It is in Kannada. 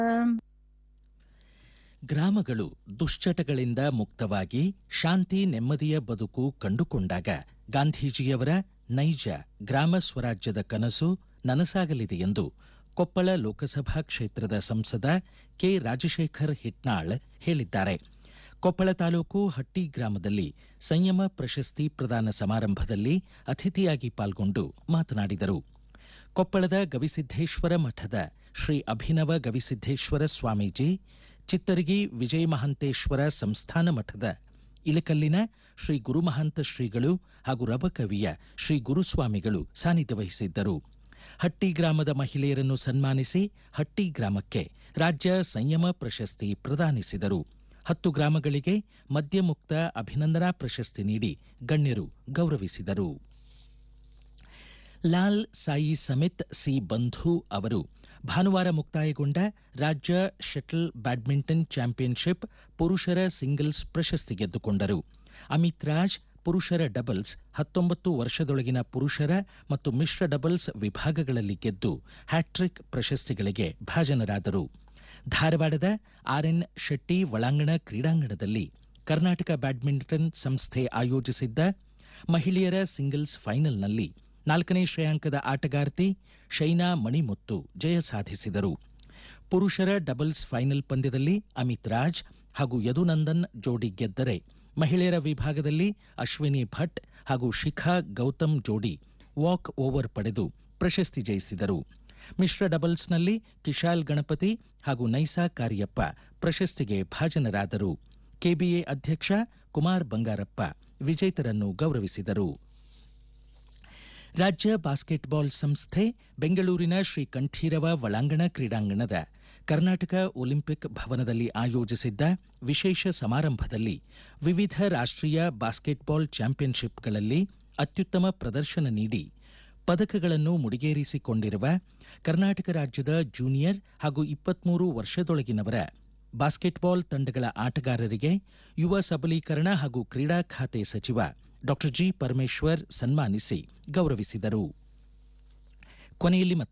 ಗ್ರಾಮಗಳು ದುಶ್ಚಟಗಳಿಂದ ಮುಕ್ತವಾಗಿ ಶಾಂತಿ ನೆಮ್ಮದಿಯ ಬದುಕು ಕಂಡುಕೊಂಡಾಗ ಗಾಂಧೀಜಿಯವರ ನೈಜ ಗ್ರಾಮ ಸ್ವರಾಜ್ಯದ ಕನಸು ನನಸಾಗಲಿದೆ ಎಂದು ಕೊಪ್ಪಳ ಲೋಕಸಭಾ ಕ್ಷೇತ್ರದ ಸಂಸದ ಕೆ ರಾಜಶೇಖರ್ ಹಿಟ್ನಾಳ್ ಹೇಳಿದ್ದಾರೆ. ಕೊಪ್ಪಳ ತಾಲೂಕು ಹಟ್ಟಿ ಗ್ರಾಮದಲ್ಲಿ ಸಂಯಮ ಪ್ರಶಸ್ತಿ ಪ್ರದಾನ ಸಮಾರಂಭದಲ್ಲಿ ಅತಿಥಿಯಾಗಿ ಪಾಲ್ಗೊಂಡು ಮಾತನಾಡಿದರು. ಕೊಪ್ಪಳದ ಗವಿಸಿದ್ದೇಶ್ವರ ಮಠದ ಶ್ರೀ ಅಭಿನವ ಗವಿಸಿದ್ದೇಶ್ವರ ಸ್ವಾಮೀಜಿ, ಚಿತ್ತರಗಿ ವಿಜಯ ಮಹಾಂತೇಶ್ವರ ಸಂಸ್ಥಾನ ಮಠದ ಇಲಕಲ್ಲಿನ ಶ್ರೀ ಗುರುಮಹಾಂತ ಶ್ರೀಗಳು ಹಾಗೂ ರಬಕವಿಯ ಶ್ರೀ ಗುರುಸ್ವಾಮಿಗಳು ಸಾನ್ನಿಧ್ಯ ವಹಿಸಿದ್ದರು. ಹಟ್ಟಿ ಗ್ರಾಮದ ಮಹಿಳೆಯರನ್ನು ಸನ್ಮಾನಿಸಿ ಹಟ್ಟಿ ಗ್ರಾಮಕ್ಕೆ ರಾಜ್ಯ ಸಂಯಮ ಪ್ರಶಸ್ತಿ ಪ್ರದಾನಿಸಿದರು. 10 ಗ್ರಾಮಗಳಿಗೆ ಮದ್ಯಮುಕ್ತ ಅಭಿನಂದನಾ ಪ್ರಶಸ್ತಿ ನೀಡಿ ಗಣ್ಯರು ಗೌರವಿಸಿದರು. ಲಾಲ್ ಸಾಯಿ ಸಮಿತ್ ಸಿ ಬಂಧು ಅವರು ಭಾನುವಾರ ಮುಕ್ತಾಯಗೊಂಡ ರಾಜ್ಯ ಶಟಲ್ ಬ್ಯಾಡ್ಮಿಂಟನ್ ಚಾಂಪಿಯನ್ಶಿಪ್ ಪುರುಷರ ಸಿಂಗಲ್ಸ್ ಪ್ರಶಸ್ತಿ ಗೆದ್ದುಕೊಂಡರು. ಅಮಿತ್ ರಾಜ್ ಪುರುಷರ ಡಬಲ್ಸ್ 19 ವರ್ಷದೊಳಗಿನ ಪುರುಷರ ಮತ್ತು ಮಿಶ್ರ ಡಬಲ್ಸ್ ವಿಭಾಗಗಳಲ್ಲಿ ಗೆದ್ದು ಹ್ಯಾಟ್ರಿಕ್ ಪ್ರಶಸ್ತಿಗಳಿಗೆ ಭಾಜನರಾದರು. ಧಾರವಾಡದ ಆರ್ಎನ್ ಶೆಟ್ಟಿ ಒಳಾಂಗಣ ಕ್ರೀಡಾಂಗಣದಲ್ಲಿ ಕರ್ನಾಟಕ ಬ್ಯಾಡ್ಮಿಂಟನ್ ಸಂಸ್ಥೆ ಆಯೋಜಿಸಿದ್ದ ಮಹಿಳೆಯರ ಸಿಂಗಲ್ಸ್ ಫೈನಲ್ನಲ್ಲಿ 4ನೇ ಶ್ರೇಯಾಂಕದ ಆಟಗಾರ್ತಿ ಶೈನಾ ಮಣಿಮುತ್ತು ಜಯ ಸಾಧಿಸಿದರು. ಪುರುಷರ ಡಬಲ್ಸ್ ಫೈನಲ್ ಪಂದ್ಯದಲ್ಲಿ ಅಮಿತ್ ರಾಜ್ ಹಾಗೂ ಯದುನಂದನ್ ಜೋಡಿ ಗೆದ್ದರೆ, ಮಹಿಳೆಯರ ವಿಭಾಗದಲ್ಲಿ ಅಶ್ವಿನಿ ಭಟ್ ಹಾಗೂ ಶಿಖಾ ಗೌತಮ್ ಜೋಡಿ ವಾಕ್ ಓವರ್ ಪಡೆದು ಪ್ರಶಸ್ತಿ ಜಯಿಸಿದರು. ಮಿಶ್ರ ಡಬಲ್ಸ್ನಲ್ಲಿ ಕಿಶಾಲ್ ಗಣಪತಿ ಹಾಗೂ ನೈಸಾ ಕಾರಿಯಪ್ಪ ಪ್ರಶಸ್ತಿಗೆ ಭಾಜನರಾದರು. ಕೆಬಿಎ ಅಧ್ಯಕ್ಷ ಕುಮಾರ್ ಬಂಗಾರಪ್ಪ ವಿಜೇತರನ್ನು ಗೌರವಿಸಿದರು. ರಾಜ್ಯ ಬಾಸ್ಕೆಟ್ಬಾಲ್ ಸಂಸ್ಥೆ ಬೆಂಗಳೂರಿನ ಶ್ರೀ ಕಂಠೀರವ ಒಳಾಂಗಣ ಕ್ರೀಡಾಂಗಣದ ಕರ್ನಾಟಕ ಒಲಿಂಪಿಕ್ ಭವನದಲ್ಲಿ ಆಯೋಜಿಸಿದ್ದ ವಿಶೇಷ ಸಮಾರಂಭದಲ್ಲಿ ವಿವಿಧ ರಾಷ್ಟ್ರೀಯ ಬಾಸ್ಕೆಟ್ಬಾಲ್ ಚಾಂಪಿಯನ್ಶಿಪ್ಗಳಲ್ಲಿ ಅತ್ಯುತ್ತಮ ಪ್ರದರ್ಶನ ನೀಡಿ ಪದಕಗಳನ್ನು ಮುಡಿಗೇರಿಸಿಕೊಂಡಿರುವ ಕರ್ನಾಟಕ ರಾಜ್ಯದ ಜೂನಿಯರ್ ಹಾಗೂ 23 ವರ್ಷದೊಳಗಿನವರ ಬಾಸ್ಕೆಟ್ಬಾಲ್ ತಂಡಗಳ ಆಟಗಾರರಿಗೆ ಯುವ ಸಬಲೀಕರಣ ಹಾಗೂ ಕ್ರೀಡಾ ಖಾತೆ ಸಚಿವ ಡಾ ಜಿ ಪರಮೇಶ್ವರ್ ಸನ್ಮಾನಿಸಿ ಗೌರವಿಸಿದರು. ಕೊನೆಯಲ್ಲಿ